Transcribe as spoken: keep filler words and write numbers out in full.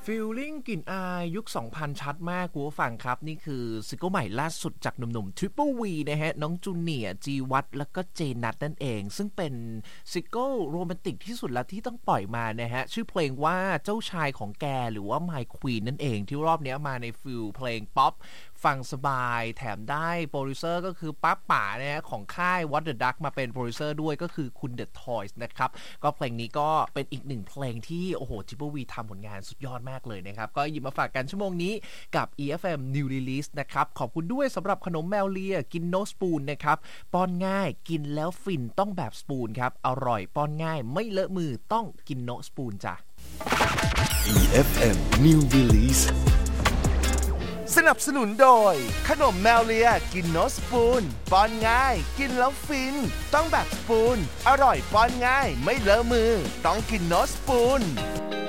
ฟีลลิ่งกลิ่นอายยุค สองพัน ชัดมากคุณผู้ฟังครับนี่คือซิงเกิลใหม่ล่าสุดจากหนุ่มๆ Triple V นะฮะน้องจูเนียร์จีวัตแล้วก็เจนัทนั่นเองซึ่งเป็นซิงเกิลโรแมนติกที่สุดแล้วที่ต้องปล่อยมานะฮะชื่อเพลงว่าเจ้าชายของแกหรือว่า My Queen นั่นเองที่รอบนี้มาในฟิลเพลงป๊อปฟังสบายแถมได้โปรดิวเซอร์ก็คือป้าป๋านะฮะของค่าย What the Duck มาเป็นโปรดิวเซอร์ด้วยก็คือคุณ The Toys นะครับก็เพลงนี้ก็เป็นอีกหนึ่งเพลงที่โอ้โห Triple V ทำผลงานสุดยอดมากเลยนะครับก็หยิบมาฝากกันชั่วโมงนี้กับ อี เอฟ เอ็ม New Release นะครับขอบคุณด้วยสำหรับขนมแมวเลียกินโนสปูนนะครับป้อนง่ายกินแล้วฟินต้องแบบสปูนครับอร่อยป้อนง่ายไม่เลอะมือต้องกินโนสปูนจ้ะอี เอฟ เอ็ม New Releaseสนับสนุนโดยขนมแมวเลียกินโนสปูนป้อนง่ายกินแล้วฟินต้องแบบสปูนอร่อยป้อนง่ายไม่เลอะมือต้องกินโนสปูน